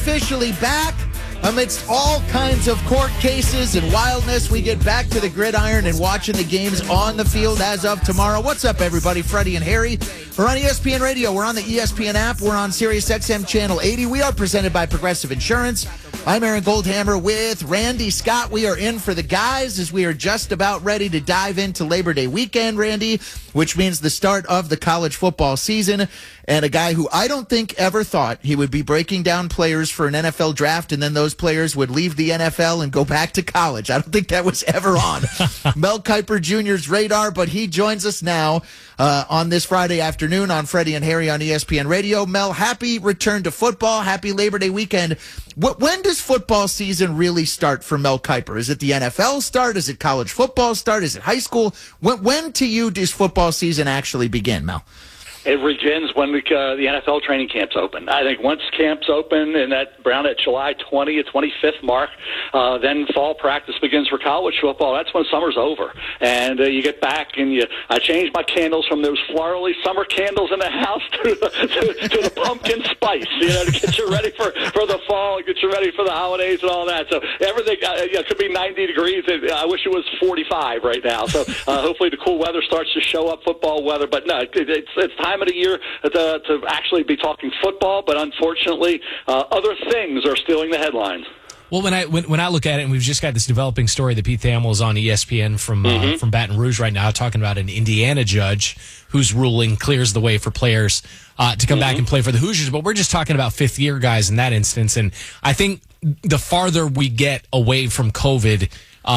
officially back. Amidst all kinds of court cases and wildness, we get back to the gridiron and watching the games on the field as of tomorrow. What's up, everybody? Freddie and Harry. We're on ESPN Radio. We're on the ESPN app. We're on Sirius XM Channel 80. We are presented by Progressive Insurance. I'm Aaron Goldhammer with Randy Scott. We are in for the guys as we are just about ready to dive into Labor Day weekend, Randy, which means the start of the college football season. And a guy who I don't think ever thought he would be breaking down players for an NFL draft and then those players would leave the NFL and go back to college. I don't think that was ever on Mel Kiper Jr.'s radar, but he joins us now on this Friday afternoon on Freddie and Harry on ESPN Radio. Mel, happy return to football. Happy Labor Day weekend. When does football season really start for Mel Kiper? Is it the NFL start? Is it college football start? Is it high school? When to you does football season actually begin, Mel? It begins when the NFL training camps open. I think once camps open and around at July 20th, 25th mark, then fall practice begins for college football. That's when summer's over. And you get back and I change my candles from those florally summer candles in the house to the pumpkin spice, to get you ready for the fall, get you ready for the holidays and all that. So everything, it could be 90 degrees. I wish it was 45 right now. So hopefully the cool weather starts to show up, football weather. But no, it's time of the year to actually be talking football, but unfortunately, other things are stealing the headlines. Well, when I look at it, and we've just got this developing story that Pete Thamel is on ESPN from Baton Rouge right now, talking about an Indiana judge whose ruling clears the way for players to come back and play for the Hoosiers. But we're just talking about fifth-year guys in that instance, and I think the farther we get away from COVID,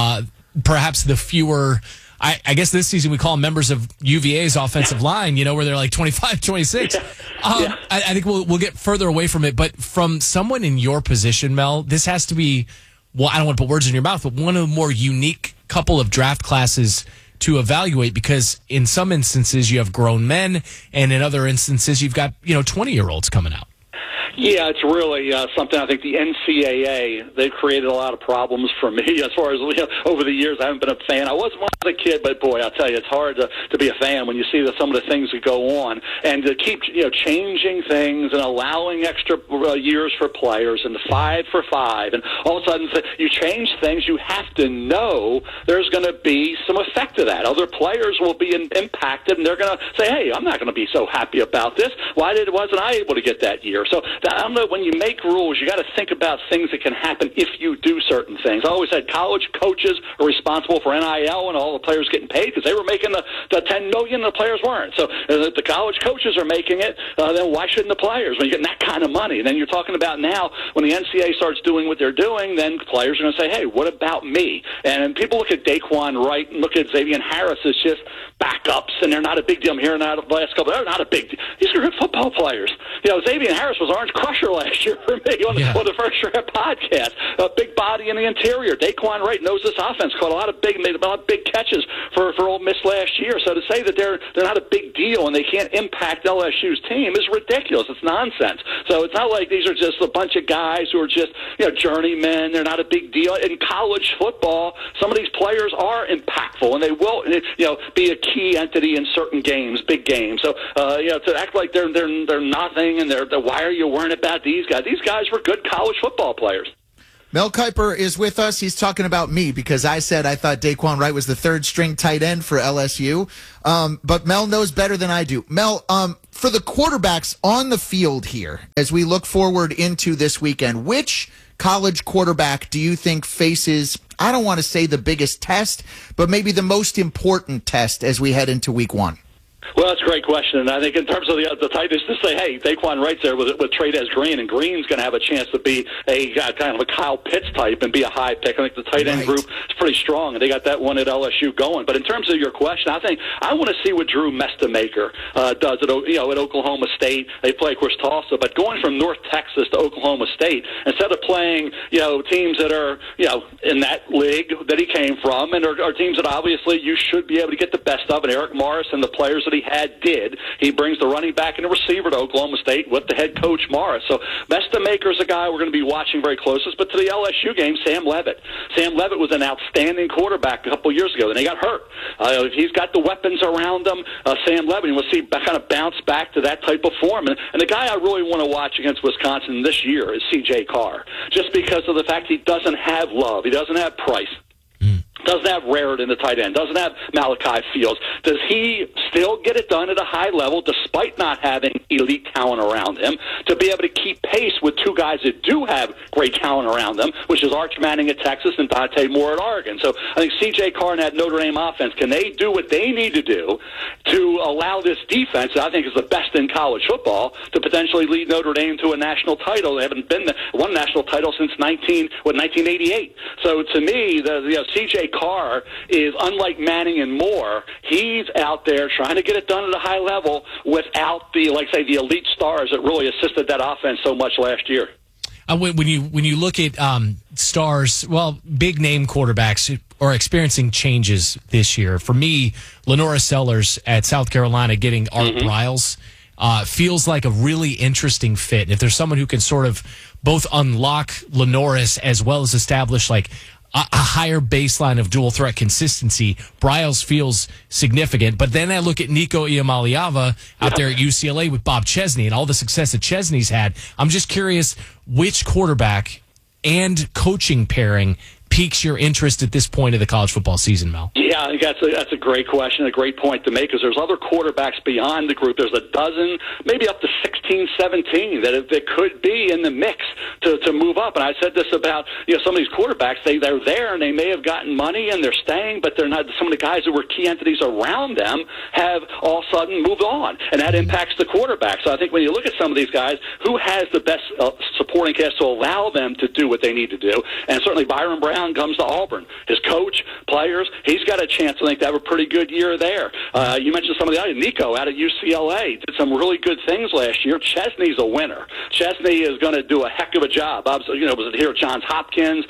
perhaps the fewer. I guess this season we call them members of UVA's offensive line, where they're like 25, 26. I think we'll get further away from it. But from someone in your position, Mel, this has to be, well, I don't want to put words in your mouth, but one of the more unique couple of draft classes to evaluate, because in some instances you have grown men, and in other instances you've got 20-year-olds coming out. Yeah, it's really something. I think the NCAA, they've created a lot of problems for me as far as over the years. I haven't been a fan. I was when I was a kid, but boy, I'll tell you, it's hard to be a fan when you see some of the things that go on, and to keep changing things and allowing extra years for players and the 5 for 5, and all of a sudden you change things. You have to know there's going to be some effect to that. Other players will be impacted, and they're going to say, "Hey, I'm not going to be so happy about this. Why wasn't I able to get that year?" So I don't know, when you make rules, you got to think about things that can happen if you do certain things. I always said college coaches are responsible for NIL and all the players getting paid because they were making the $10 million, the players weren't. So if the college coaches are making it, then why shouldn't the players? When you're getting that kind of money, and then you're talking about now when the NCAA starts doing what they're doing, then players are going to say, "Hey, what about me?" And people look at Daquan Wright and look at Xavier Harris as just backups, and they're not a big deal. I'm hearing that the last couple. They're not a big deal. These are good football players. Xavier Harris was Orange Crusher last year for me on the First Draft podcast. A big body in the interior. Daquan Wright knows this offense. Made a lot of big catches for Ole Miss last year. So to say that they're not a big deal and they can't impact LSU's team is ridiculous. It's nonsense. So it's not like these are just a bunch of guys who are just journeymen. They're not a big deal. In college football, some of these players are impactful, and they will be a key entity in certain games, big games. So to act like they're nothing and why are you worrying about these guys? These guys were good college football players. Mel Kiper is with us. He's talking about me because I said I thought Daquan Wright was the third-string tight end for LSU. But Mel knows better than I do. Mel, for the quarterbacks on the field here, as we look forward into this weekend, which college quarterback do you think faces, I don't want to say the biggest test, but maybe the most important test as we head into week one? Well, that's a great question, and I think in terms of the tight ends, to say, hey, Daquan Wright's there with Trey'Dez Green, and Green's going to have a chance to be a kind of a Kyle Pitts type and be a high pick. I think the tight end group is pretty strong, and they got that one at LSU going. But in terms of your question, I think I want to see what Drew Mestamaker does at Oklahoma State. They play, of course, Tulsa, but going from North Texas to Oklahoma State, instead of playing teams that are in that league that he came from, and are teams that obviously you should be able to get the best of, and Eric Morris and the players that he he did. He brings the running back and the receiver to Oklahoma State with the head coach Morris. So Mestamaker's a guy we're going to be watching very closely. But to the LSU game, Sam Levitt. Sam Levitt was an outstanding quarterback a couple years ago. Then he got hurt. He's got the weapons around him. Sam Levitt, and we'll see kind of bounce back to that type of form. And the guy I really want to watch against Wisconsin this year is C.J. Carr, just because of the fact he doesn't have Love. He doesn't have Price. Doesn't have Raritan, the tight end. Doesn't have Malachi Fields. Does he still get it done at a high level despite not having elite talent around him to be able to keep pace with two guys that do have great talent around them, which is Arch Manning at Texas and Dante Moore at Oregon? So I think C.J. Carr and that Notre Dame offense, can they do what they need to do to allow this defense, that I think is the best in college football, to potentially lead Notre Dame to a national title? They haven't been one national title since 1988. So to me, C.J. Carr is unlike Manning and Moore. He's out there trying to get it done at a high level without the elite stars that really assisted that offense so much last year. When you look at stars, big name quarterbacks are experiencing changes this year. For me, Lenora Sellers at South Carolina getting Art Briles feels like a really interesting fit. And if there's someone who can sort of both unlock Lenoris as well as establish like a higher baseline of dual threat consistency, Briles feels significant. But then I look at Nico Iamaleava out there at UCLA with Bob Chesney and all the success that Chesney's had. I'm just curious which quarterback and coaching pairing piques your interest at this point of the college football season, Mel? Yeah, I think that's a great question, a great point to make, because there's other quarterbacks beyond the group. There's a dozen, maybe up to 16, 17 that could be in the mix to move up. And I said this about some of these quarterbacks. They're there and they may have gotten money and they're staying, but they're not. Some of the guys who were key entities around them have all of a sudden moved on, and that impacts the quarterback. So I think when you look at some of these guys, who has the best supporting cast to allow them to do what they need to do? And certainly Byron Brown comes to Auburn. His coach, players, he's got a chance, I think, to have a pretty good year there. You mentioned some of the others. Nico out at UCLA did some really good things last year. Chesney's a winner. Chesney is going to do a heck of a job. Was here at Johns Hopkins,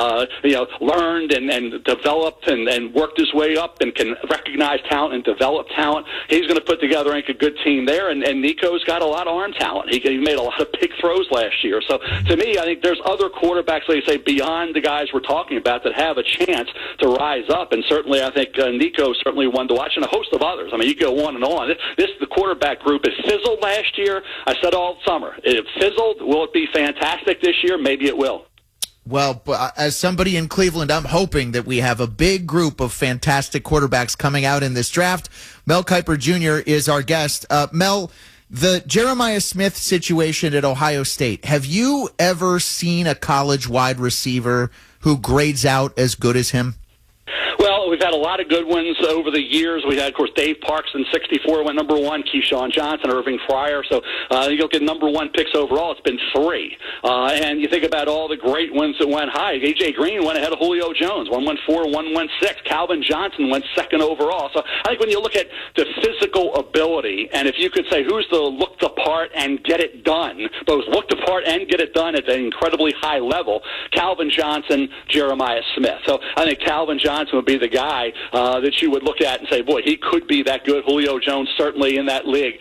learned and developed and worked his way up and can recognize talent and develop talent. He's going to put together, I think, a good team there. And Nico's got a lot of arm talent. He made a lot of big throws last year. So to me, I think there's other quarterbacks, like you say, beyond the guys we're talking about that have a chance to rise up. And certainly I think Nico's certainly one to watch, and a host of others. I mean, you go on and on. The quarterback group, it fizzled last year. I said all summer, it fizzled. Will it be fantastic this year? Maybe it will. Well, as somebody in Cleveland, I'm hoping that we have a big group of fantastic quarterbacks coming out in this draft. Mel Kiper Jr. is our guest. Mel, the Jeremiah Smith situation at Ohio State, have you ever seen a college wide receiver who grades out as good as him? Well, we've had a lot of good ones over the years. We had, of course, Dave Parks in '64 went number one, Keyshawn Johnson, Irving Fryer. So you look at number one picks overall, it's been three. And you think about all the great ones that went high. A.J. Green went ahead of Julio Jones. One went 4, one went 6. Calvin Johnson went second overall. So I think when you look at the physical ability, and if you could say who's the look the part and get it done, both look the part and get it done at an incredibly high level, Calvin Johnson, Jeremiah Smith. So I think Calvin Johnson would be the guy that you would look at and say, boy, he could be that good. Julio Jones certainly in that league.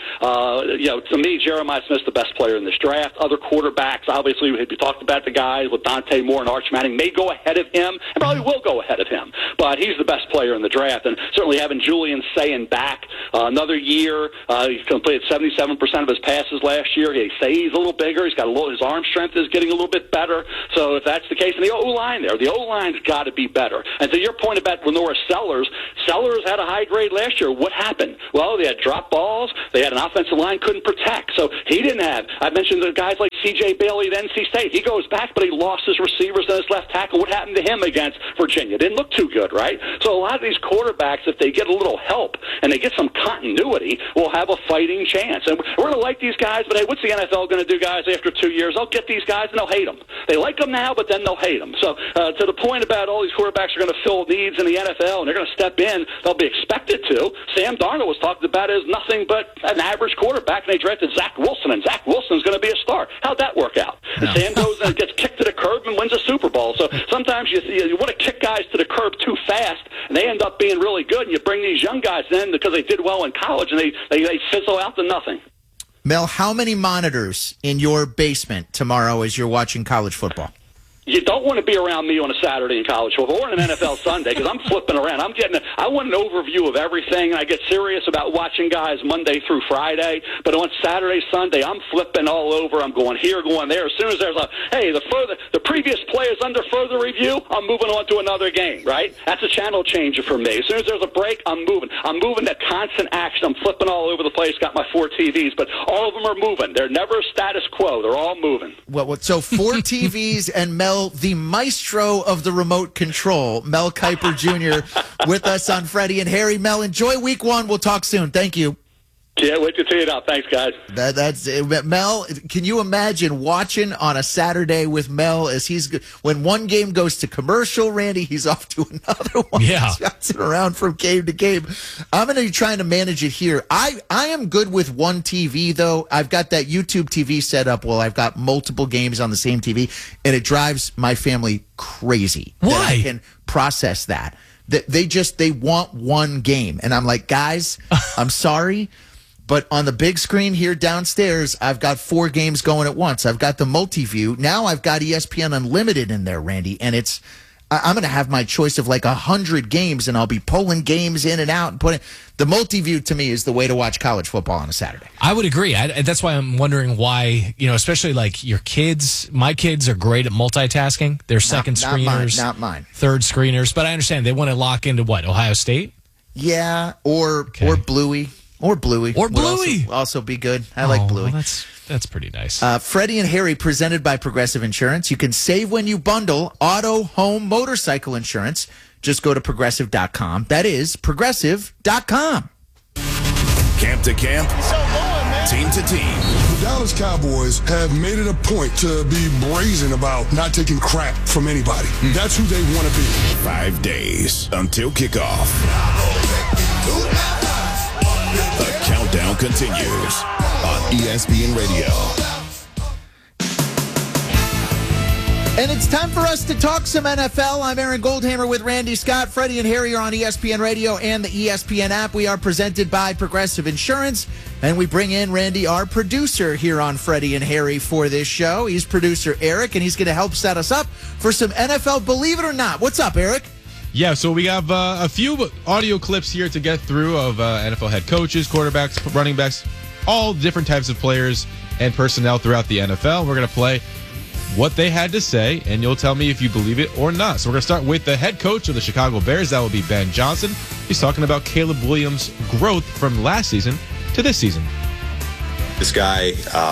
To me, Jeremiah Smith's the best player in this draft. Other quarterbacks, obviously, we talked about the guys with Dante Moore and Arch Manning, may go ahead of him, and probably will go ahead of him. But he's the best player in the draft, and certainly having Julian Sayin back another year. He completed 77% of his passes last year. He say he's a little bigger. He's got his arm strength is getting a little bit better. So if that's the case, and the O-line there, the O-line's got to be better. And to your point about Lenora Sellers had a high grade last year. What happened? Well, they had drop balls. They had an offensive line couldn't protect. So he didn't have. I mentioned the guys like C.J. Bailey at NC State. He goes back, but he lost his receivers and his left tackle. What happened to him against Virginia? Didn't look too good, right? So a lot of these quarterbacks, if they get a little help and they get some continuity, will have a fighting chance. And we're going to like these guys, but hey, what's the NFL going to do, guys, after 2 years? They'll get these guys and they'll hate them. They like them now, but then they'll hate them. So to the point about all these quarterbacks are going to fill needs in the NFL and they're going to step in, they'll be expected to. Sam Darnold was talked about as nothing but an average quarterback, and they drafted Zach Wilson, and Zach Wilson's going to be a star. How'd that work out? No. And Sam goes and gets kicked to the curb and wins a Super Bowl. So sometimes you want to kick guys to the curb too fast, and they end up being really good, and you bring these young guys then, because they did well in college, and they fizzle out to nothing. Mel, how many monitors in your basement tomorrow as you're watching college football? You don't want to be around me on a Saturday in college football or an NFL Sunday because I'm flipping around. I want an overview of everything, and I get serious about watching guys Monday through Friday. But on Saturday, Sunday, I'm flipping all over. I'm going here, going there. As soon as there's the previous play is under further review, I'm moving on to another game, right? That's a channel changer for me. As soon as there's a break, I'm moving. I'm moving to constant action. I'm flipping all over the place, got my 4 TVs, but all of them are moving. They're never status quo. They're all moving. Well, so 4 TVs and Mel, the maestro of the remote control, Mel Kiper Jr., with us on Freddie and Harry. Mel, enjoy week 1. We'll talk soon. Thank you. Can't wait to tee it up. Thanks, guys. That's it. Mel, can you imagine watching on a Saturday with Mel as when one game goes to commercial, Randy, he's off to another one. Yeah. He's bouncing around from game to game. I'm going to be trying to manage it here. I am good with one TV, though. I've got that YouTube TV set up. Well, I've got multiple games on the same TV, and it drives my family crazy. Why? That I can process that. They want one game. And I'm like, guys, I'm sorry. But on the big screen here downstairs, I've got 4 games going at once. I've got the multi-view. Now I've got ESPN Unlimited in there, Randy. And I'm going to have my choice of like 100 games, and I'll be pulling games in and out and putting. The multi-view to me is the way to watch college football on a Saturday. I would agree. That's why I'm wondering why, especially like your kids. My kids are great at multitasking. They're second screeners. Not mine. Third screeners. But I understand they want to lock into what? Ohio State? Yeah, or Bluey. Or Bluey. Would also be good. I like Bluey. Well, that's pretty nice. Freddie and Harry, presented by Progressive Insurance. You can save when you bundle auto, home, motorcycle insurance. Just go to Progressive.com. That is Progressive.com. Camp to camp, team to team. The Dallas Cowboys have made it a point to be brazen about not taking crap from anybody. That's who they want to be. 5 days until kickoff. The countdown continues on ESPN Radio. And it's time for us to talk some NFL. I'm Aaron Goldhammer with Randy Scott. Freddie and Harry are on ESPN Radio and the ESPN app. We are presented by Progressive Insurance. And we bring in Randy, our producer here on Freddie and Harry for this show. He's producer Eric, and he's going to help set us up for some NFL Believe It or Not. What's up, Eric? Yeah, so we have a few audio clips here to get through of NFL head coaches, quarterbacks, running backs, all different types of players and personnel throughout the NFL. We're going to play what they had to say, and you'll tell me if you believe it or not. So we're going to start with the head coach of the Chicago Bears. That will be Ben Johnson. He's talking about Caleb Williams' growth from last season to this season. This guy,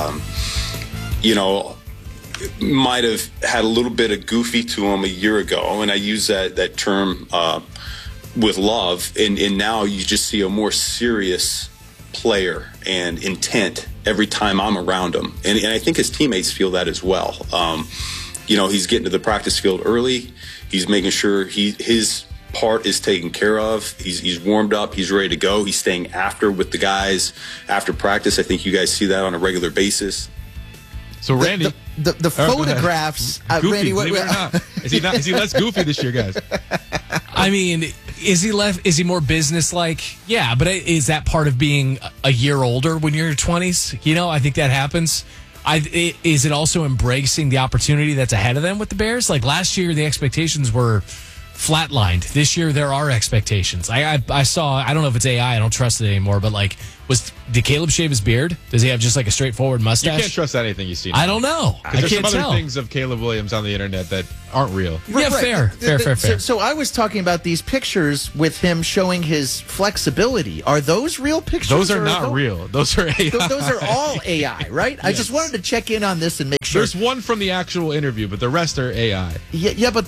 might have had a little bit of goofy to him a year ago, and I use that term with love, and now you just see a more serious player and intent every time I'm around him, and I think his teammates feel that as well. He's getting to the practice field early. He's making sure his part is taken care of. He's warmed up. He's ready to go. He's staying after with the guys after practice. I think you guys see that on a regular basis. So Randy, the photographs, goofy, Randy, believe it or not, is he less goofy this year, guys? I mean, is he more business-like? Yeah, but is that part of being a year older when you're in your 20s? I think that happens. Is it also embracing the opportunity that's ahead of them with the Bears? Like last year, the expectations were flatlined. This year, there are expectations. I saw, I don't know if it's AI, I don't trust it anymore, but did Caleb shave his beard? Does he have just like a straightforward mustache? You can't trust anything you see. I don't know. I there's can't some tell. other things of Caleb Williams on the internet that aren't real. Yeah, right. Fair. So I was talking about these pictures with him showing his flexibility. Are those real pictures? Those are not real. Those are AI. Those are all AI, right? Yes. I just wanted to check in on this and make sure. There's one from the actual interview, but the rest are AI. Yeah, but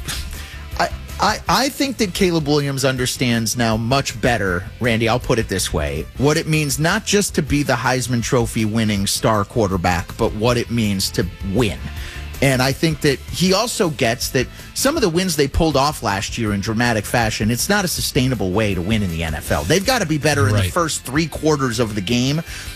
I think that Caleb Williams understands now much better, Randy, I'll put it this way, what it means not just to be the Heisman Trophy winning star quarterback, but what it means to win. And I think that he also gets that some of the wins they pulled off last year in dramatic fashion, it's not a sustainable way to win in the NFL. They've got to be better in the first 3 quarters of the game.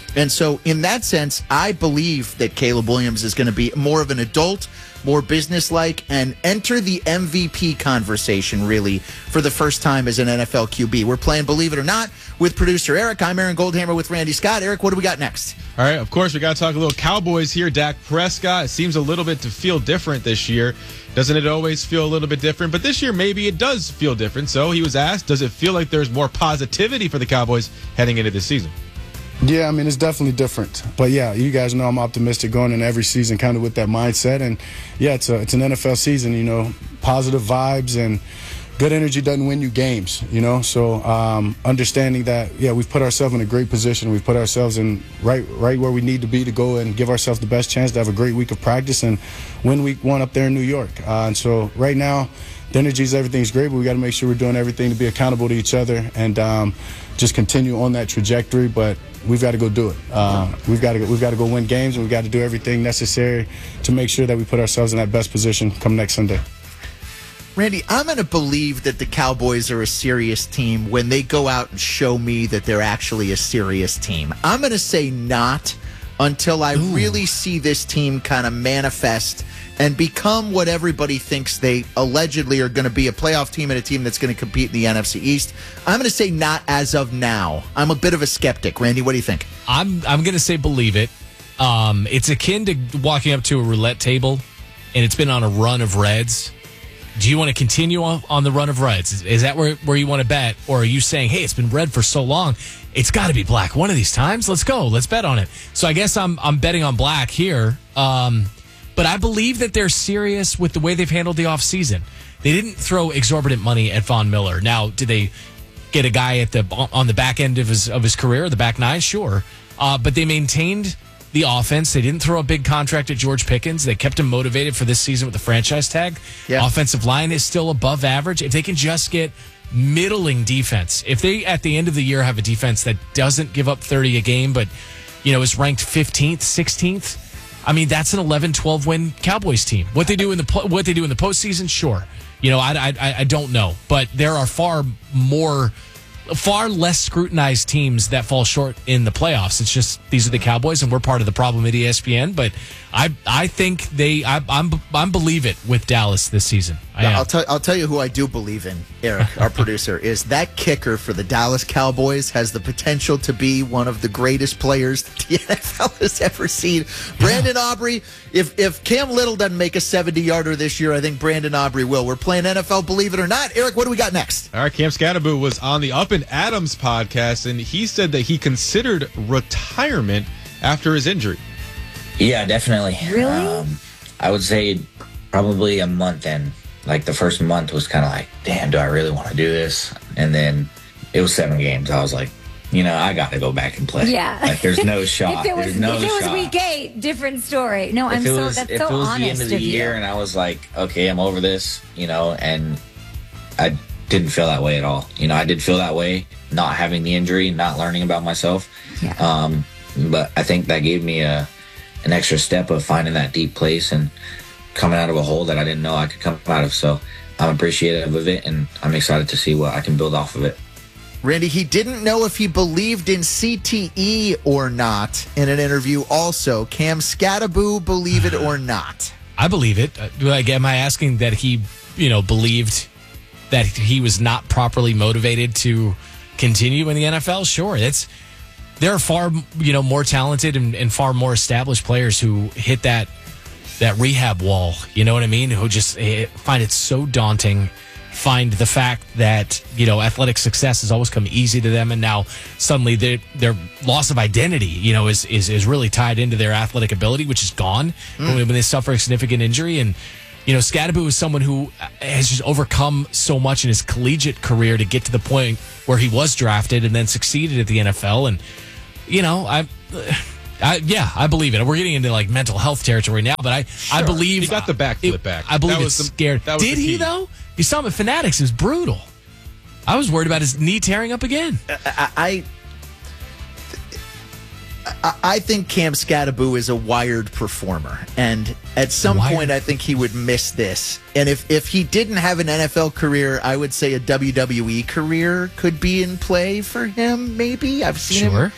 And so in that sense, I believe that Caleb Williams is going to be more of an adult, more businesslike, and enter the MVP conversation, really, for the first time as an NFL QB. We're playing Believe It or Not with producer Eric. I'm Aaron Goldhammer with Randy Scott. Eric, what do we got next? All right, of course, we got to talk a little Cowboys here. Dak Prescott, it seems a little bit to feel different this year. Doesn't it always feel a little bit different? But this year, maybe it does feel different. So he was asked, does it feel like there's more positivity for the Cowboys heading into this season? Yeah, I mean, it's definitely different. But, yeah, you guys know I'm optimistic going into every season kind of with that mindset. And, yeah, it's an NFL season, you know, positive vibes and good energy doesn't win you games, you know. So understanding that, yeah, we've put ourselves in a great position. We've put ourselves in right where we need to be to go and give ourselves the best chance to have a great week of practice and win week one up there in New York. And so right now, the energy is everything's great, but we got to make sure we're doing everything to be accountable to each other and just continue on that trajectory. But we've got to go do it. We've got to go win games, and we've got to do everything necessary to make sure that we put ourselves in that best position come next Sunday. Randy, I'm going to believe that the Cowboys are a serious team when they go out and show me that they're actually a serious team. I'm going to say not until I really see this team kind of manifest and become what everybody thinks they allegedly are going to be, a playoff team and a team that's going to compete in the NFC East. I'm going to say not as of now. I'm a bit of a skeptic. Randy, what do you think? I'm going to say believe it. It's akin to walking up to a roulette table and it's been on a run of reds. Do you want to continue on the run of reds? Is that where you want to bet? Or are you saying, hey, it's been red for so long, it's got to be black one of these times? Let's go. Let's bet on it. So I guess I'm betting on black here. But I believe that they're serious with the way they've handled the offseason. They didn't throw exorbitant money at Von Miller. Now, did they get a guy on the back end of his career, the back nine? Sure. But they maintained the offense. They didn't throw a big contract at George Pickens. They kept him motivated for this season with the franchise tag. Yeah. Offensive line is still above average. If they can just get middling defense, if they at the end of the year have a defense that doesn't give up 30 a game, but is ranked 15th, 16th, I mean, that's an 11-12 win Cowboys team. What they do in the postseason, sure. I don't know, but there are far less scrutinized teams that fall short in the playoffs. It's just these are the Cowboys, and we're part of the problem at ESPN. But I think I'm believe it with Dallas this season. I'll tell you who I do believe in, Eric, our producer, is that kicker for the Dallas Cowboys has the potential to be one of the greatest players that the NFL has ever seen. Brandon Aubrey, if Cam Little doesn't make a 70-yarder this year, I think Brandon Aubrey will. We're playing NFL Believe It or Not. Eric, what do we got next? All right, Cam Scatterboo was on the Up and Adams podcast, and he said that he considered retirement after his injury. Yeah, definitely. Really? I would say probably a month in. Like the first month was kind of like, damn, do I really want to do this? And then it was 7 games. I was like, I got to go back and play. Yeah. Like there's no shot. If it was week 8, different story. No, that's so honest of you. If it was the end of the year and I was like, okay, I'm over this, and I didn't feel that way at all. I did feel that way not having the injury, not learning about myself. Yeah. But I think that gave me an extra step of finding that deep place and coming out of a hole that I didn't know I could come out of. So I'm appreciative of it, and I'm excited to see what I can build off of it. Randy, he didn't know if he believed in CTE or not in an interview also. Cam Scatterboo, believe it or not? I believe it. Am I asking that he, believed that he was not properly motivated to continue in the NFL? Sure. There are far, more talented and far more established players who hit that rehab wall, you know what I mean? Who just find it so daunting, find the fact that, athletic success has always come easy to them, and now suddenly their loss of identity, is really tied into their athletic ability, which is gone when they suffer a significant injury. And, Scatterboo is someone who has just overcome so much in his collegiate career to get to the point where he was drafted and then succeeded at the NFL. And, I believe it. We're getting into like mental health territory now, but I believe he got the backflip back. I believe it's scared. Did he though? You saw him at Fanatics. It was brutal. I was worried about his knee tearing up again. I think Cam Scatterboo is a wired performer, and at some point I think he would miss this. And if he didn't have an NFL career, I would say a WWE career could be in play for him. Maybe I've seen him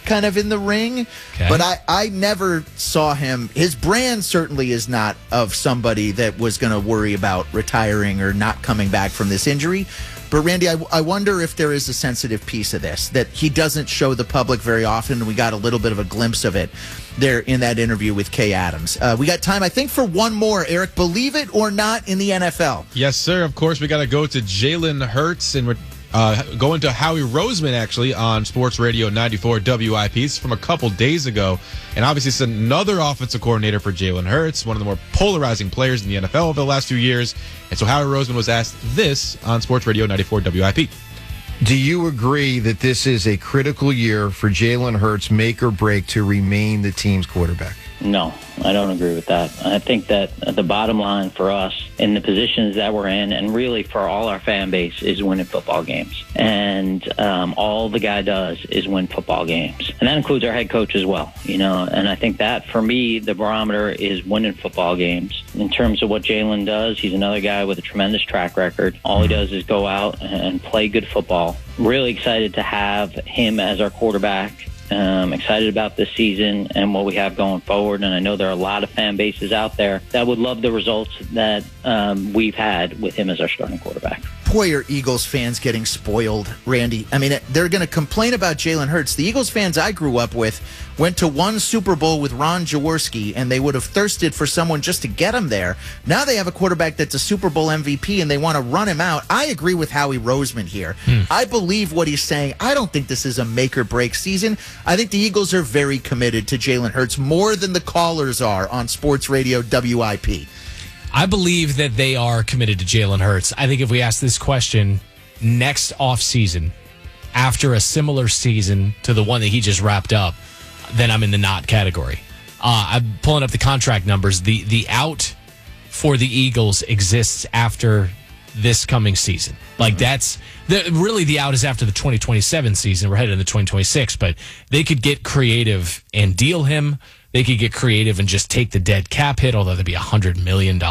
kind of in the ring. Okay. But I never saw him. His brand certainly is not of somebody that was going to worry about retiring or not coming back from this injury. But, Randy, I wonder if there is a sensitive piece of this that he doesn't show the public very often. We got a little bit of a glimpse of it there in that interview with Kay Adams. We got time, I think, for one more. Eric, believe it or not, in the NFL. Yes, sir. Of course, we got to go to Jalen Hurts, and we're going to Howie Roseman, actually, on Sports Radio 94 WIP. It's from a couple days ago. And obviously, it's another offensive coordinator for Jalen Hurts, one of the more polarizing players in the NFL over the last few years. And so Howie Roseman was asked this on Sports Radio 94 WIP. Do you agree that this is a critical year for Jalen Hurts, make or break, to remain the team's quarterback? No, I don't agree with that. I think that the bottom line for us in the positions that we're in, and really for all our fan base, is winning football games. And all the guy does is win football games. And that includes our head coach as well, And I think that, for me, the barometer is winning football games. In terms of what Jalen does, he's another guy with a tremendous track record. All he does is go out and play good football. Really excited to have him as our quarterback. Excited about this season and what we have going forward. And I know there are a lot of fan bases out there that would love the results that we've had with him as our starting quarterback. Boy, are Eagles fans getting spoiled, Randy. I mean, they're going to complain about Jalen Hurts. The Eagles fans I grew up with went to one Super Bowl with Ron Jaworski, and they would have thirsted for someone just to get him there. Now they have a quarterback that's a Super Bowl MVP, and they want to run him out. I agree with Howie Roseman here. I believe what he's saying. I don't think this is a make-or-break season. I think the Eagles are very committed to Jalen Hurts, more than the callers are on Sports Radio WIP. I believe that they are committed to Jalen Hurts. I think if we ask this question next offseason, after a similar season to the one that he just wrapped up, then I'm in the not category. I'm pulling up the contract numbers. The out for the Eagles exists after this coming season. Like, that's really the out is after the 2027 season. We're headed into 2026, but they could get creative and deal him. They could get creative and just take the dead cap hit, although that'd be $100 million.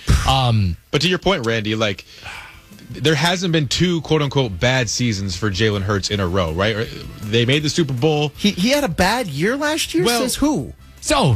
But to your point, Randy, like, there hasn't been two quote-unquote bad seasons for Jalen Hurts in a row, right? They made the Super Bowl. He had a bad year last year? Well, says who? So,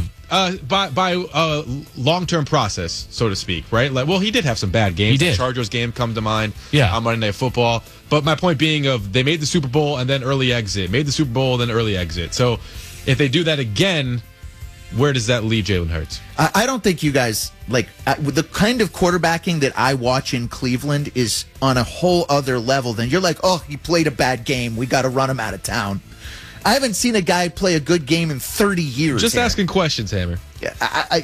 by long-term process, so to speak, right? Like, well, he did have some bad games. He did. The Chargers game come to mind on Monday Night Football. But my point being they made the Super Bowl and then early exit. Made the Super Bowl, then early exit. So if they do that again, where does that leave Jalen Hurts? I don't think you guys, with the kind of quarterbacking that I watch in Cleveland is on a whole other level than you're like, oh, he played a bad game. We got to run him out of town. I haven't seen a guy play a good game in 30 years. Just asking questions, Hammer. Yeah,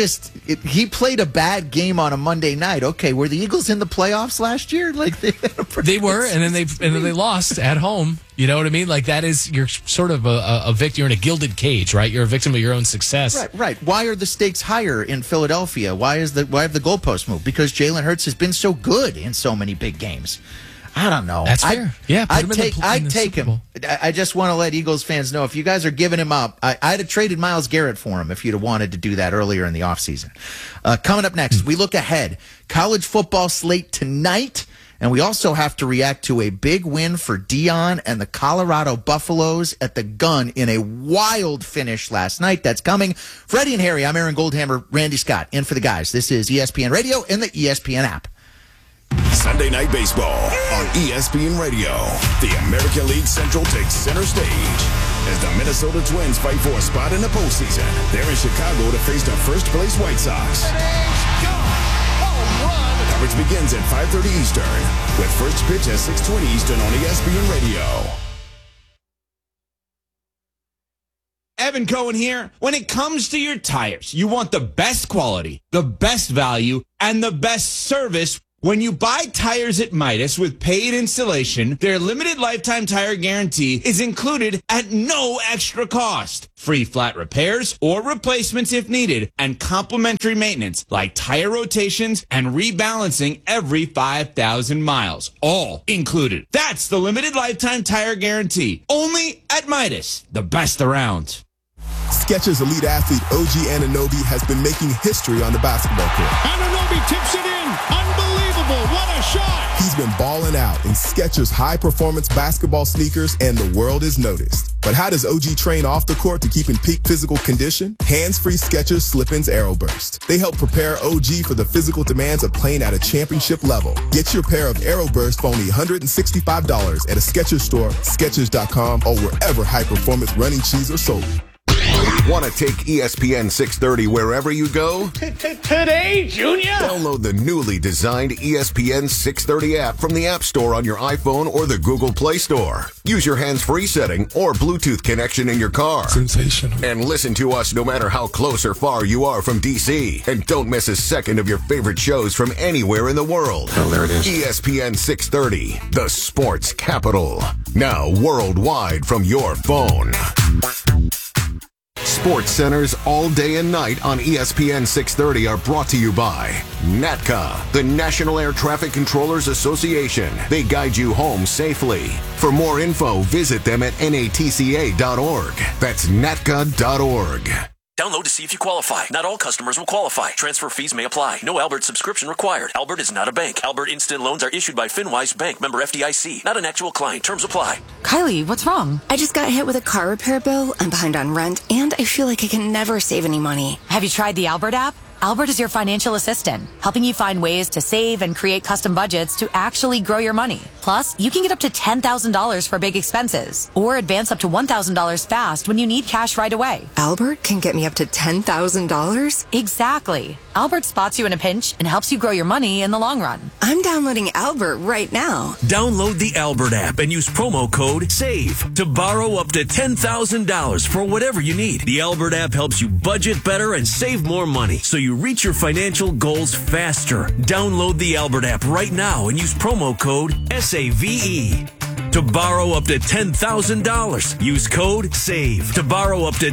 he played a bad game on a Monday night. Okay, were the Eagles in the playoffs last year? Like they were, and then they lost at home. You know what I mean? Like, that is, you're sort of a victim. You're in a gilded cage, right? You're a victim of your own success. Right. Why are the stakes higher in Philadelphia? Why have the goalposts moved? Because Jalen Hurts has been so good in so many big games. I don't know. That's fair. I'd take him. I just want to let Eagles fans know, if you guys are giving him up, I'd have traded Myles Garrett for him if you'd have wanted to do that earlier in the offseason. Coming up next, we look ahead. College football slate tonight, and we also have to react to a big win for Deion and the Colorado Buffaloes at the Gun in a wild finish last night. That's coming. Freddie and Harry, I'm Aaron Goldhammer, Randy Scott, in for the guys. This is ESPN Radio and the ESPN app. Sunday Night Baseball on ESPN Radio. The American League Central takes center stage as the Minnesota Twins fight for a spot in the postseason. They're in Chicago to face the first-place White Sox. Coverage begins at 5:30 Eastern with first pitch at 6:20 Eastern on ESPN Radio. Evan Cohen here. When it comes to your tires, you want the best quality, the best value, and the best service. When you buy tires at Midas with paid installation, their limited lifetime tire guarantee is included at no extra cost. Free flat repairs or replacements if needed, and complimentary maintenance like tire rotations and rebalancing every 5,000 miles. All included. That's the limited lifetime tire guarantee. Only at Midas, the best around. Skechers elite athlete OG Anunoby has been making history on the basketball court. Anunoby tips it in. Unbelievable. What a shot. He's been balling out in Skechers high-performance basketball sneakers, and the world is noticed. But how does OG train off the court to keep in peak physical condition? Hands-free Skechers Slip-ins Aeroburst. They help prepare OG for the physical demands of playing at a championship level. Get your pair of Aeroburst for only $165 at a Skechers store, Skechers.com, or wherever high-performance running shoes are sold. Want to take ESPN 630 wherever you go? Today, Junior? Download the newly designed ESPN 630 app from the App Store on your iPhone or the Google Play Store. Use your hands-free setting or Bluetooth connection in your car. Sensational. And listen to us no matter how close or far you are from DC. And don't miss a second of your favorite shows from anywhere in the world. Oh, there it is. ESPN 630, the sports capital. Now worldwide from your phone. Sports Centers all day and night on ESPN 630 are brought to you by NATCA, the National Air Traffic Controllers Association. They guide you home safely. For more info, visit them at natca.org. That's natca.org. Download to see if you qualify. Not all customers will qualify. Transfer fees may apply. No Albert subscription required. Albert is not a bank. Albert Instant Loans are issued by FinWise Bank, member FDIC. Not an actual client. Terms apply. Kylie, what's wrong? I just got hit with a car repair bill. I'm behind on rent, and I feel like I can never save any money. Have you tried the Albert app? Albert is your financial assistant, helping you find ways to save and create custom budgets to actually grow your money. Plus, you can get up to $10,000 for big expenses or advance up to $1,000 fast when you need cash right away. Albert can get me up to $10,000? Exactly. Albert spots you in a pinch and helps you grow your money in the long run. I'm downloading Albert right now. Download the Albert app and use promo code SAVE to borrow up to $10,000 for whatever you need. The Albert app helps you budget better and save more money so you reach your financial goals faster. Download the Albert app right now and use promo code SAVE to borrow up to $10,000. Use code SAVE to borrow up to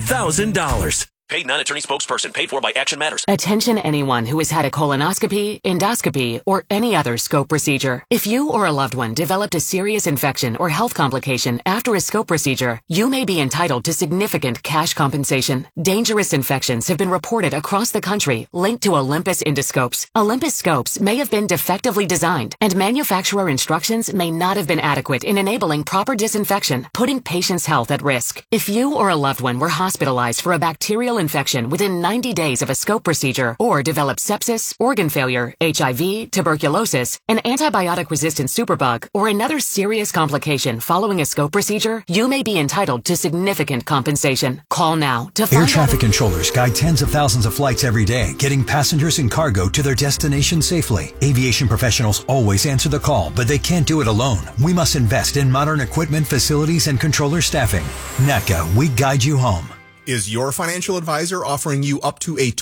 $10,000. Paid non-attorney spokesperson. Paid for by Action Matters. Attention anyone who has had a colonoscopy, endoscopy, or any other scope procedure. If you or a loved one developed a serious infection or health complication after a scope procedure, you may be entitled to significant cash compensation. Dangerous infections have been reported across the country linked to Olympus endoscopes. Olympus scopes may have been defectively designed, and manufacturer instructions may not have been adequate in enabling proper disinfection, putting patients' health at risk. If you or a loved one were hospitalized for a bacterial infection within 90 days of a scope procedure or develop sepsis, organ failure, HIV, tuberculosis, an antibiotic-resistant superbug, or another serious complication following a scope procedure, you may be entitled to significant compensation. Call now to find Air traffic controllers guide tens of thousands of flights every day, getting passengers and cargo to their destination safely. Aviation professionals always answer the call, but they can't do it alone. We must invest in modern equipment, facilities, and controller staffing. NATCA, we guide you home. Is your financial advisor offering you up to a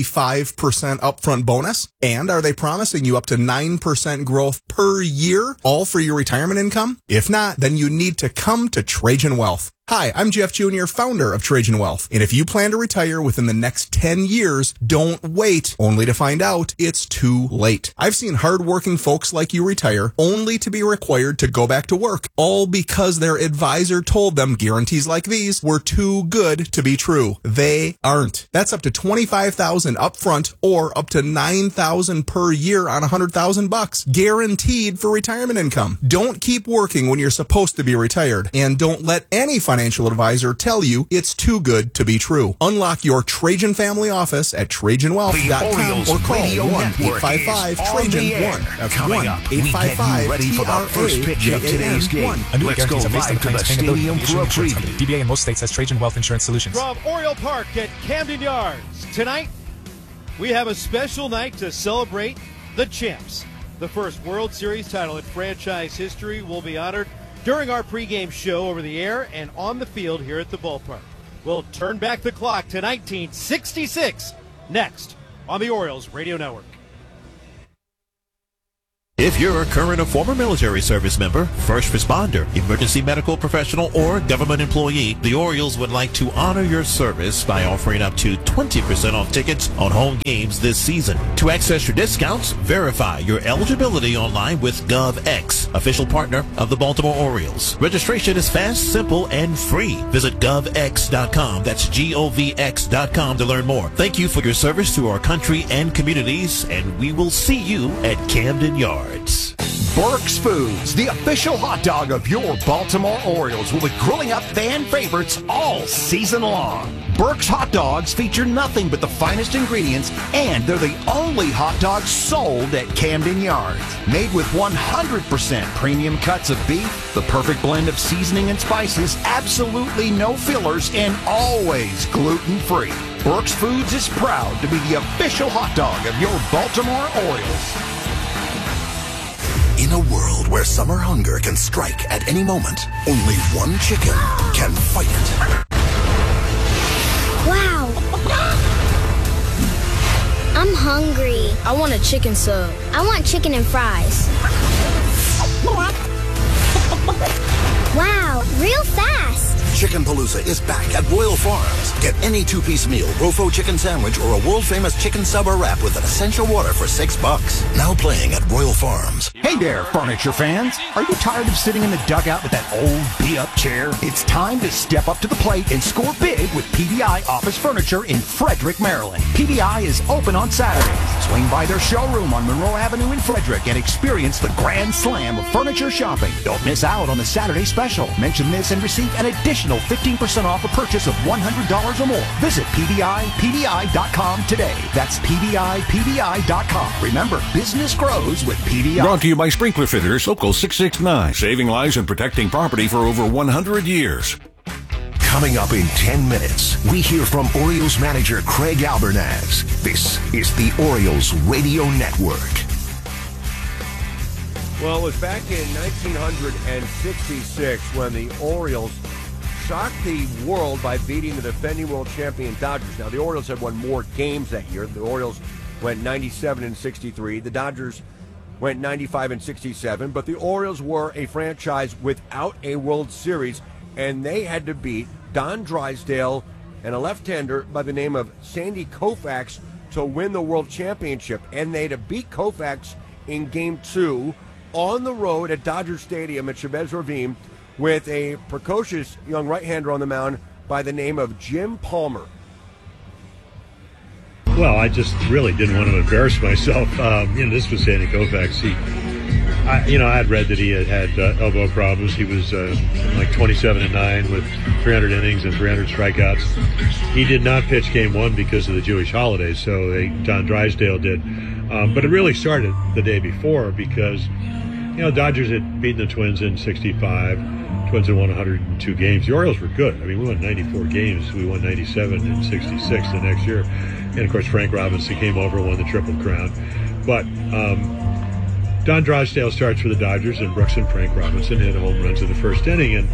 25% upfront bonus? And are they promising you up to 9% growth per year, all for your retirement income? If not, then you need to come to Trajan Wealth. Hi, I'm Jeff Jr., founder of Trajan Wealth. And if you plan to retire within the next 10 years, don't wait, only to find out it's too late. I've seen hardworking folks like you retire only to be required to go back to work, all because their advisor told them guarantees like these were too good to be true. They aren't. That's up to $25,000 upfront or up to $9,000 per year on $100,000, guaranteed for retirement income. Don't keep working when you're supposed to be retired, and don't let any financial advisor tell you it's too good to be true. Unlock your Trajan family office at TrajanWealth.com or call 1-855-TRAJAN-1. That's 1-855-TRAJAN-1. Ready for the first pitch of today's game. Let's go live to the stadium for a preview. DBA in most states has Trajan Wealth Insurance Solutions. From Oriole Park at Camden Yards, tonight we have a special night to celebrate the champs. The first World Series title in franchise history will be honored during our pregame show over the air and on the field here at the ballpark. We'll turn back the clock to 1966 next on the Orioles Radio Network. If you're a current or former military service member, first responder, emergency medical professional, or government employee, the Orioles would like to honor your service by offering up to 20% off tickets on home games this season. To access your discounts, verify your eligibility online with GovX, official partner of the Baltimore Orioles. Registration is fast, simple, and free. Visit govx.com. That's govx.com to learn more. Thank you for your service to our country and communities, and we will see you at Camden Yards. Burke's Foods, the official hot dog of your Baltimore Orioles, will be grilling up fan favorites all season long. Burke's hot dogs feature nothing but the finest ingredients, and they're the only hot dogs sold at Camden Yards. Made with 100% premium cuts of beef, the perfect blend of seasoning and spices, absolutely no fillers, and always gluten-free. Burke's Foods is proud to be the official hot dog of your Baltimore Orioles. In a world where summer hunger can strike at any moment, only one chicken can fight it. Wow. I'm hungry. I want a chicken sub. I want chicken and fries. Wow, real fast. Chicken Palooza is back at Royal Farms. Get any two-piece meal, Rofo chicken sandwich, or a world-famous chicken sub or wrap with an essential water for $6. Now playing at Royal Farms. Hey there, furniture fans. Are you tired of sitting in the dugout with that old beat-up chair? It's time to step up to the plate and score big with PBI Office Furniture in Frederick, Maryland. PBI is open on Saturdays. Swing by their showroom on Monroe Avenue in Frederick and experience the grand slam of furniture shopping. Don't miss out on the Saturday special. Mention this and receive an additional 15% off a purchase of $100 or more. Visit PBI.com today. That's PBI.com. Remember, business grows with PBI. Brought to you by Sprinkler Fitters, Local 669. Saving lives and protecting property for over 100 years. Coming up in 10 minutes, we hear from Orioles manager Craig Albernaz. This is the Orioles Radio Network. Well, it was back in 1966 when the Orioles shocked the world by beating the defending world champion Dodgers. Now, the Orioles had won more games that year. The Orioles went 97-63. The Dodgers went 95-67. But the Orioles were a franchise without a World Series, and they had to beat Don Drysdale and a left-hander by the name of Sandy Koufax to win the World Championship. And they had to beat Koufax in Game 2 on the road at Dodger Stadium at Chavez Ravine with a precocious young right-hander on the mound by the name of Jim Palmer. Well, I just really didn't want to embarrass myself. This was Sandy Koufax. I had read that he had elbow problems. He was like 27-9 with 300 innings and 300 strikeouts. He did not pitch Game 1 because of the Jewish holidays, so Don Drysdale did. But it really started the day before because, Dodgers had beaten the Twins in 65. Twins had won 102 games. The Orioles were good. I mean, we won 94 games. We won 97 and 66 the next year. And, of course, Frank Robinson came over and won the Triple Crown. But Don Drysdale starts for the Dodgers, and Brooks and Frank Robinson hit home runs in the first inning. And,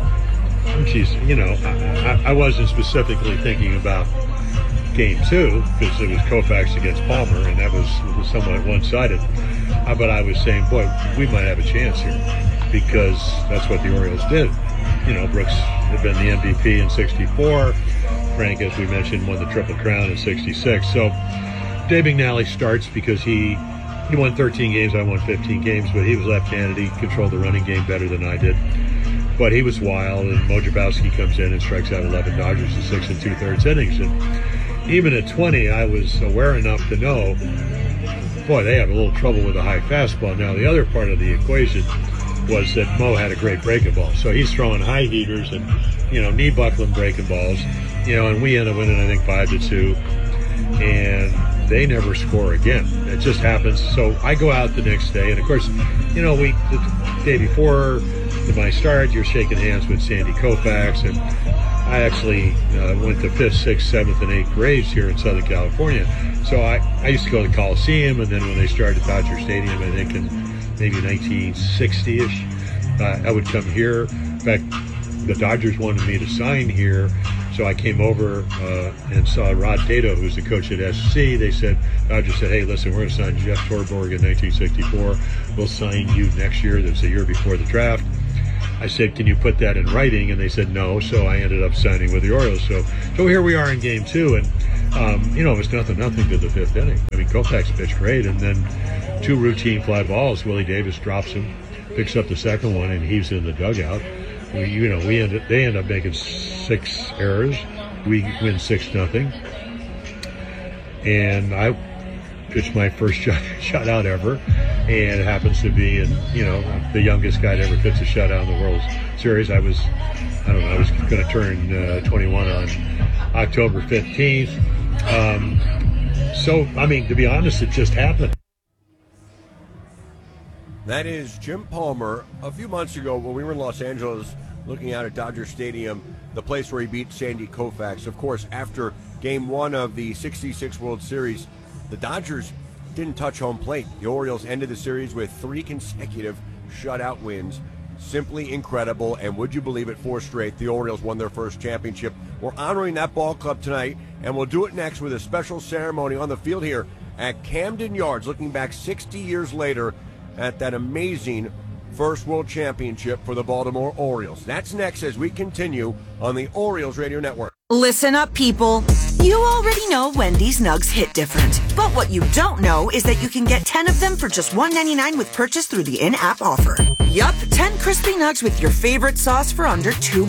I wasn't specifically thinking about Game 2 because it was Koufax against Palmer, and that was somewhat one-sided. But I was saying, boy, we might have a chance here because that's what the Orioles did. Brooks had been the MVP in 64. Frank, as we mentioned, won the Triple Crown in 66. So Dave McNally starts because he won 13 games. I won 15 games, but he was left-handed. He controlled the running game better than I did. But he was wild, and Mo Jabowski comes in and strikes out 11 Dodgers in 6 2/3 innings. And even at 20, I was aware enough to know, boy, they have a little trouble with a high fastball. Now, the other part of the equation was that Mo had a great breaking ball. So he's throwing high heaters and, knee buckling breaking balls, and we end up winning, I think, 5-2. And they never score again. It just happens. So I go out the next day, and of course, the day before my start, you're shaking hands with Sandy Koufax, and I actually went to 5th, 6th, 7th, and 8th grades here in Southern California. So I used to go to the Coliseum, and then when they started Dodger Stadium, I think in maybe 1960-ish, I would come here. In fact, the Dodgers wanted me to sign here, so I came over and saw Rod Tato, who's the coach at SC. Dodgers said, hey, listen, we're going to sign Jeff Torborg in 1964. We'll sign you next year. That's the year before the draft. I said, can you put that in writing? And they said no, so I ended up signing with the Orioles. So here we are in Game 2, and, it was nothing to the 5th inning. I mean, Koufax pitched great, and then 2 routine fly balls. Willie Davis drops him, picks up the second one, and heaves in the dugout. They end up making 6 errors. We win 6-0. And pitched my first shutout ever, and it happens to be the youngest guy to ever pitch a shutout in the World Series. I was going to turn 21 on October 15th. So, I mean, to be honest, it just happened. That is Jim Palmer. A few months ago, when we were in Los Angeles looking out at Dodger Stadium, the place where he beat Sandy Koufax. Of course, after Game 1 of the 66 World Series, the Dodgers didn't touch home plate. The Orioles ended the series with 3 consecutive shutout wins. Simply incredible, and would you believe it, 4 straight, the Orioles won their first championship. We're honoring that ball club tonight, and we'll do it next with a special ceremony on the field here at Camden Yards, looking back 60 years later at that amazing first World Championship for the Baltimore Orioles. That's next as we continue on the Orioles Radio Network. Listen up, people. You already know Wendy's Nugs hit different. But what you don't know is that you can get 10 of them for just $1.99 with purchase through the in-app offer. Yup, 10 crispy nugs with your favorite sauce for under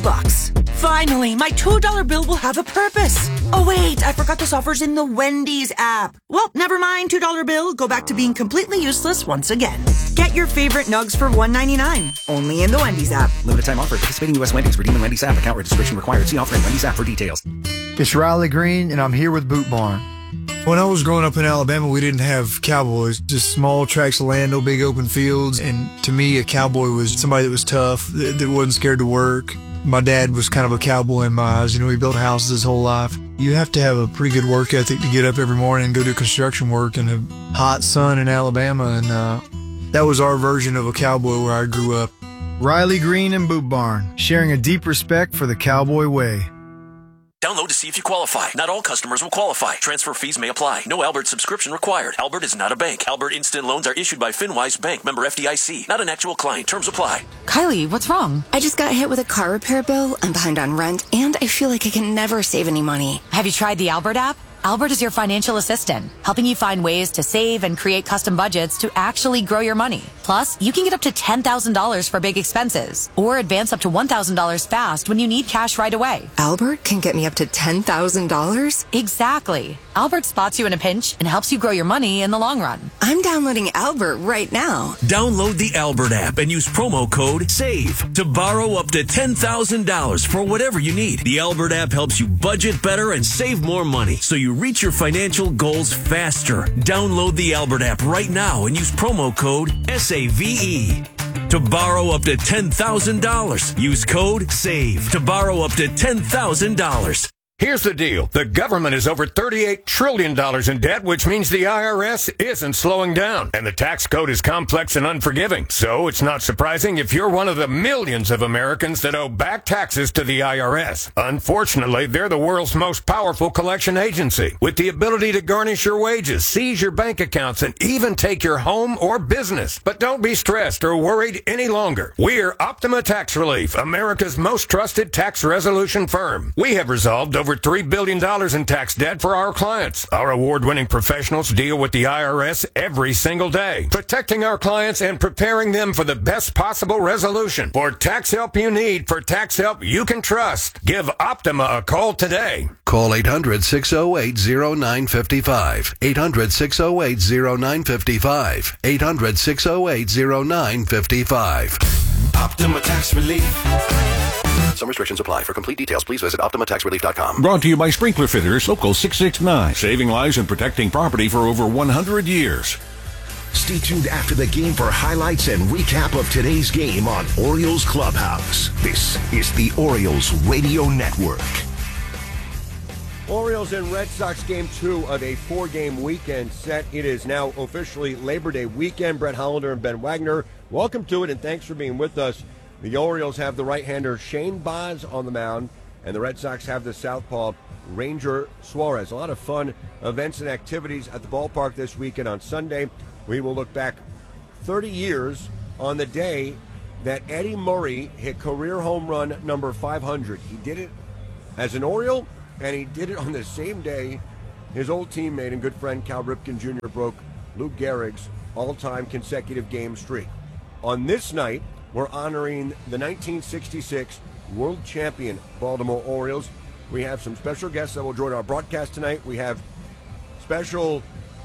$2. Finally, my $2 bill will have a purpose. Oh wait, I forgot this offer's in the Wendy's app. Well, never mind, $2 bill. Go back to being completely useless once again. Get your favorite nugs for $1.99. Only in the Wendy's app. Limited time offer. Participating U.S. Wendy's. Redeem in Wendy's app. Account registration required. See offer in Wendy's app for details. It's Riley Green, and I'm here with Boot Barn. When I was growing up in Alabama, we didn't have cowboys, just small tracts of land, no big open fields. And to me, a cowboy was somebody that was tough, that wasn't scared to work. My dad was kind of a cowboy in my eyes. You know, he built houses his whole life. You have to have a pretty good work ethic to get up every morning and go do construction work in a hot sun in Alabama. And that was our version of a cowboy where I grew up. Riley Green and Boot Barn, sharing a deep respect for the cowboy way. Download to see if you qualify. Not all customers will qualify. Transfer fees may apply. No Albert subscription required. Albert is not a bank. Albert Instant Loans are issued by FinWise Bank, member FDIC. Not an actual client. Terms apply. Kylie, what's wrong? I just got hit with a car repair bill. I'm behind on rent, and I feel like I can never save any money. Have you tried the Albert app? Albert is your financial assistant, helping you find ways to save and create custom budgets to actually grow your money. Plus, you can get up to $10,000 for big expenses or advance up to $1,000 fast when you need cash right away. Albert can get me up to $10,000? Exactly. Albert spots you in a pinch and helps you grow your money in the long run. I'm downloading Albert right now. Download the Albert app and use promo code SAVE to borrow up to $10,000 for whatever you need. The Albert app helps you budget better and save more money so you reach your financial goals faster. Download the Albert app right now and use promo code SAVE to borrow up to $10,000. Use code SAVE to borrow up to $10,000. Here's the deal. The government is over $38 trillion in debt, which means the IRS isn't slowing down. And the tax code is complex and unforgiving. So it's not surprising if you're one of the millions of Americans that owe back taxes to the IRS. Unfortunately, they're the world's most powerful collection agency, with the ability to garnish your wages, seize your bank accounts, and even take your home or business. But don't be stressed or worried any longer. We're Optima Tax Relief, America's most trusted tax resolution firm. We have resolved over $3 billion in tax debt for our clients. Our award-winning professionals deal with the IRS every single day, protecting our clients and preparing them for the best possible resolution. For tax help you need, for tax help you can trust, give Optima a call today. Call 800-608-0955. 800-608-0955. 800-608-0955. Optima Tax Relief. Some restrictions apply. For complete details, please visit OptimaTaxRelief.com. Brought to you by Sprinkler Fitters, Local 669. Saving lives and protecting property for over 100 years. Stay tuned after the game for highlights and recap of today's game on Orioles Clubhouse. This is the Orioles Radio Network. Orioles and Red Sox Game 2 of a 4-game weekend set. It is now officially Labor Day weekend. Brett Hollander and Ben Wagner, welcome to it, and thanks for being with us. The Orioles have the right-hander Shane Baz on the mound, and the Red Sox have the southpaw Ranger Suarez. A lot of fun events and activities at the ballpark this weekend. On Sunday, we will look back 30 years on the day that Eddie Murray hit career home run number 500. He did it as an Oriole, and he did it on the same day his old teammate and good friend Cal Ripken Jr. broke Lou Gehrig's all-time consecutive game streak. On this night, we're honoring the 1966 world champion Baltimore Orioles. We have some special guests that will join our broadcast tonight. We have special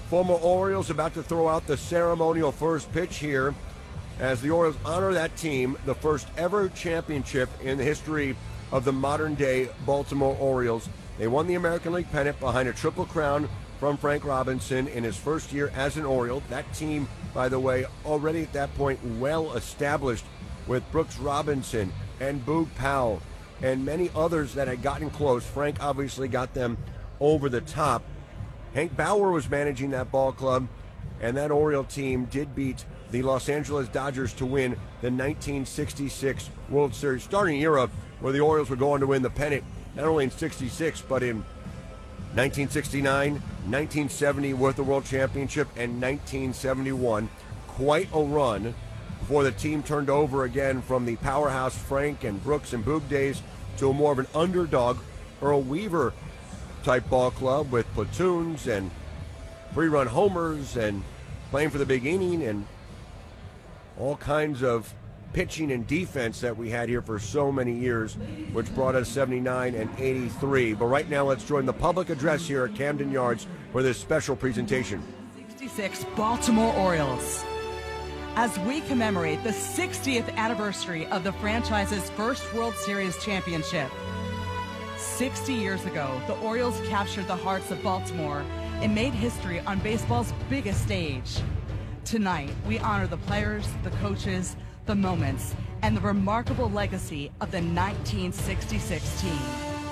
former Orioles about to throw out the ceremonial first pitch here as the Orioles honor that team, the first ever championship in the history of the modern-day Baltimore Orioles. They won the American League pennant behind a triple crown from Frank Robinson in his first year as an Oriole. That team, by the way, already at that point well established with Brooks Robinson and Boog Powell and many others that had gotten close. Frank obviously got them over the top. Hank Bauer was managing that ball club, and that Oriole team did beat the Los Angeles Dodgers to win the 1966 World Series, starting era where the Orioles were going to win the pennant not only in 66 but in 1969, 1970 with the World Championship, and 1971. Quite a run before the team turned over again from the powerhouse Frank and Brooks and Boog days to a more of an underdog Earl Weaver type ball club with platoons and three-run homers and playing for the big inning and all kinds of pitching and defense that we had here for so many years, which brought us 79 and 83. But right now, let's join the public address here at Camden Yards for this special presentation. 66 Baltimore Orioles. As we commemorate the 60th anniversary of the franchise's first World Series championship. 60 years ago, the Orioles captured the hearts of Baltimore and made history on baseball's biggest stage. Tonight, we honor the players, the coaches, the moments, and the remarkable legacy of the 1966 team.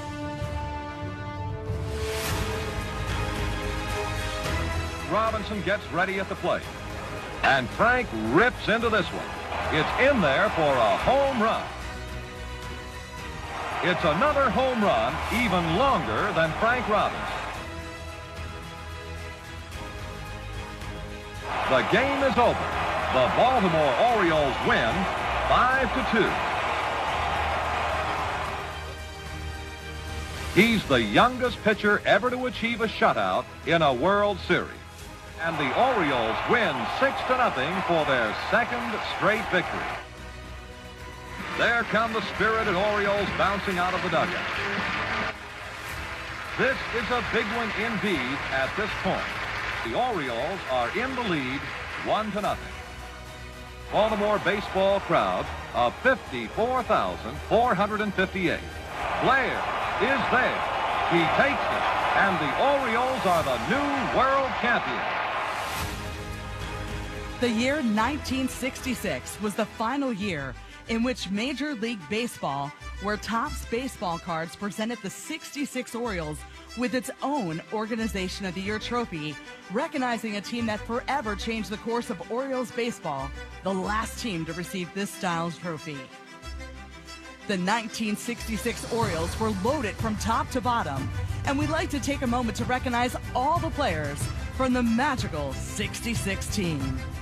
Robinson gets ready at the plate, and Frank rips into this one. It's in there for a home run. It's another home run, even longer than Frank Robinson. The game is over. The Baltimore Orioles win 5-2. He's the youngest pitcher ever to achieve a shutout in a World Series. And the Orioles win 6-0 for their second straight victory. There come the spirited Orioles bouncing out of the dugout. This is a big one indeed at this point. The Orioles are in the lead 1-0. Baltimore baseball crowd of 54,458. Blair is there. He takes it, and the Orioles are the new world champions. The year 1966 was the final year in which Major League Baseball, where Topps baseball cards presented the 66 Orioles with its own Organization of the Year trophy, recognizing a team that forever changed the course of Orioles baseball, the last team to receive this style's trophy. The 1966 Orioles were loaded from top to bottom, and we'd like to take a moment to recognize all the players from the magical 66 team.